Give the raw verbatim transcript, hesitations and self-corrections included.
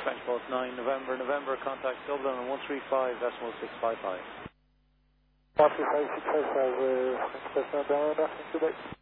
French Pulse nine, November, November, contact Dublin on one three five, decimal six five five. one three five, six five five, uh, French Pulse nine, down, Quebec.